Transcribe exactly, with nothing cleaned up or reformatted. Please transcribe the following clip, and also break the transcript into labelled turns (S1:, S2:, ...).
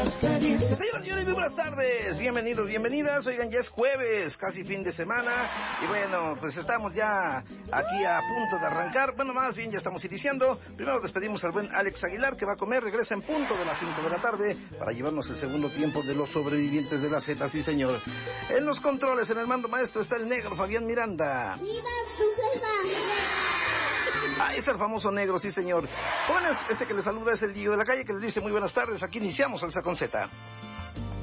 S1: Señoras y señores, muy buenas tardes, bienvenidos, bienvenidas. Oigan, ya es jueves, casi fin de semana. Y bueno, pues estamos ya aquí a punto de arrancar. Bueno, más bien ya estamos iniciando. Primero despedimos al buen Alex Aguilar, que va a comer. Regresa en punto de las cinco de la tarde para llevarnos el segundo tiempo de los sobrevivientes de la Z. Sí, señor. En los controles, en el mando maestro, está el negro Fabián Miranda.
S2: ¡Viva tu jefa!
S1: Ahí está el famoso negro, sí, señor. Jóvenes, este que les saluda es el Guillo de la Calle, que les dice muy buenas tardes. Aquí iniciamos Alza con Z.